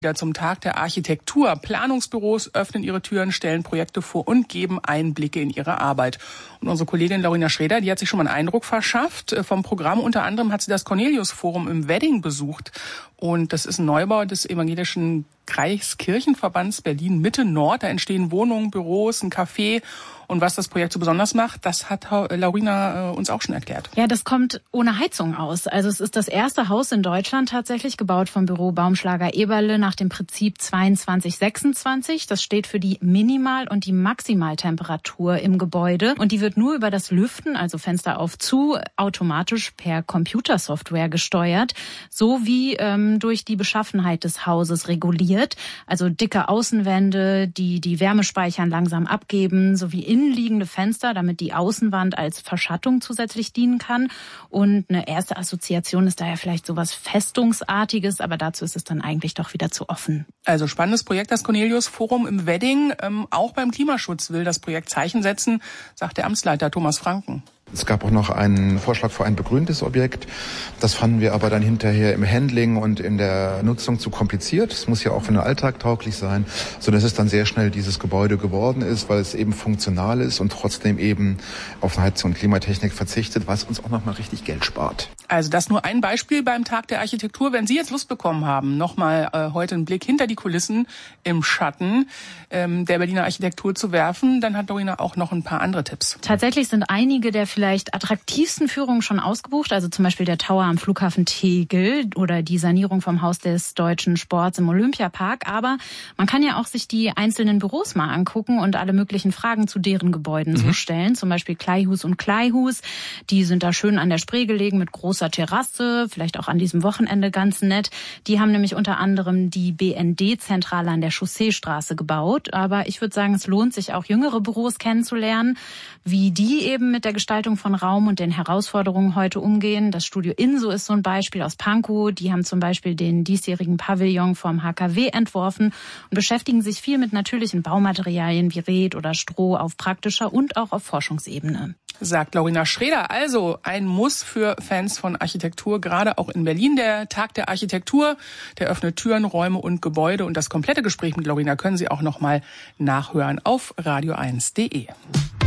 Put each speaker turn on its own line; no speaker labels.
Zum Tag der Architektur. Planungsbüros öffnen ihre Türen, stellen Projekte vor und geben Einblicke in ihre Arbeit. Und unsere Kollegin Lorena Schreder, die hat sich schon mal einen Eindruck verschafft vom Programm. Unter anderem hat sie das Cornelius-Forum im Wedding besucht. Und das ist ein Neubau des evangelischen Kreiskirchenverbands Berlin-Mitte-Nord. Da entstehen Wohnungen, Büros, ein Café. Und was das Projekt so besonders macht, das hat Lorena uns auch schon erklärt.
Ja, das kommt ohne Heizung aus. Also es ist das erste Haus in Deutschland tatsächlich, gebaut vom Büro Baumschlager Eberle nach dem Prinzip 22-26. Das steht für die Minimal- und die Maximaltemperatur im Gebäude. Und die wird nur über das Lüften, also Fenster auf zu, automatisch per Computersoftware gesteuert, sowie durch die Beschaffenheit des Hauses reguliert. Also dicke Außenwände, die Wärme speichern, langsam abgeben, sowie innenliegende Fenster, damit die Außenwand als Verschattung zusätzlich dienen kann. Und eine erste Assoziation ist daher vielleicht sowas Festungsartiges, aber dazu ist es dann eigentlich doch wieder zu offen.
Also spannendes Projekt, das Cornelius-Forum im Wedding. Auch beim Klimaschutz will das Projekt Zeichen setzen, sagt der Amtsleiter Thomas Franken.
Es gab auch noch einen Vorschlag für ein begrüntes Objekt. Das fanden wir aber dann hinterher im Handling und in der Nutzung zu kompliziert. Es muss ja auch für den Alltag tauglich sein, sodass es dann sehr schnell dieses Gebäude geworden ist, weil es eben funktional ist und trotzdem eben auf Heizung und Klimatechnik verzichtet, was uns auch nochmal richtig Geld spart.
Also das nur ein Beispiel beim Tag der Architektur. Wenn Sie jetzt Lust bekommen haben, nochmal heute einen Blick hinter die Kulissen im Schatten der Berliner Architektur zu werfen, dann hat Lorena auch noch ein paar andere Tipps.
Tatsächlich sind einige der vielleicht attraktivsten Führungen schon ausgebucht, also zum Beispiel der Tower am Flughafen Tegel oder die Sanierung vom Haus des deutschen Sports im Olympiapark. Aber man kann ja auch sich die einzelnen Büros mal angucken und alle möglichen Fragen zu deren Gebäuden so stellen. Zum Beispiel Kleihus und Kleihus, die sind da schön an der Spree gelegen mit großer Terrasse, vielleicht auch an diesem Wochenende ganz nett. Die haben nämlich unter anderem die BND-Zentrale an der Chausseestraße gebaut. Aber ich würde sagen, es lohnt sich auch jüngere Büros kennenzulernen, wie die eben mit der Gestaltung von Raum und den Herausforderungen heute umgehen. Das Studio Inso ist so ein Beispiel aus Pankow. Die haben zum Beispiel den diesjährigen Pavillon vom HKW entworfen und beschäftigen sich viel mit natürlichen Baumaterialien wie Red oder Stroh auf praktischer und auch auf Forschungsebene.
Sagt Lorena Schreder. Also ein Muss für Fans von Architektur, gerade auch in Berlin. Der Tag der Architektur, der öffnet Türen, Räume und Gebäude. Und das komplette Gespräch mit Lorena können Sie auch noch mal nachhören auf radio1.de.